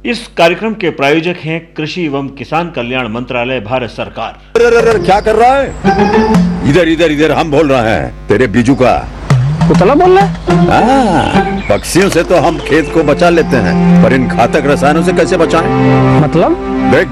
इस कार्यक्रम के प्रायोजक हैं कृषि एवं किसान कल्याण मंत्रालय, भारत सरकार। क्या कर रहा है? इधर इधर इधर हम बोल रहे हैं तेरे बीजू का। कुतला बोल रहा है? पक्षियों से तो हम खेत को बचा लेते हैं, पर इन घातक रसायनों से कैसे बचाएं? मतलब? देख